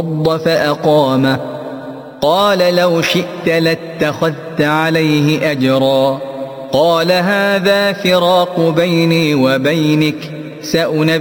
فأقامه قال لو شئت لاتخذت عليه أجرا قال هذا فراق بيني وبينك